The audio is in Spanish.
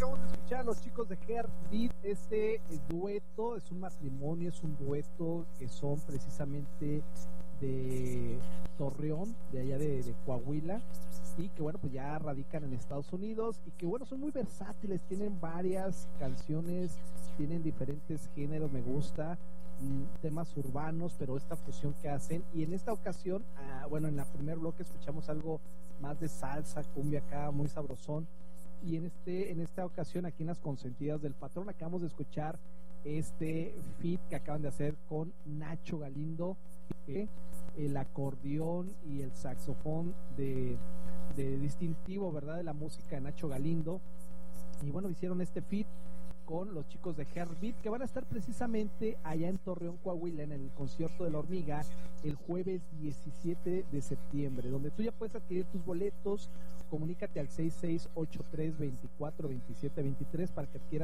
acabamos de escuchar a los chicos de Heartbeat. Este dueto es un matrimonio, es un dueto que son precisamente de Torreón, de allá de Coahuila, y que bueno, pues ya radican en Estados Unidos y que bueno, son muy versátiles, tienen varias canciones, tienen diferentes géneros, me gusta, temas urbanos, pero esta fusión que hacen, y en esta ocasión, bueno, en la primer bloque escuchamos algo más de salsa, cumbia acá, muy sabrosón, y en esta ocasión aquí en Las Consentidas del Patrón acabamos de escuchar este feat que acaban de hacer con Nacho Galindo, el acordeón y el saxofón de distintivo, ¿verdad?, de la música de Nacho Galindo, y bueno, hicieron este feat con los chicos de Heartbeat, que van a estar precisamente allá en Torreón, Coahuila, en el concierto de La Hormiga, el jueves 17 de septiembre, donde tú ya puedes adquirir tus boletos. Comunícate al 6683-242723 para que adquieras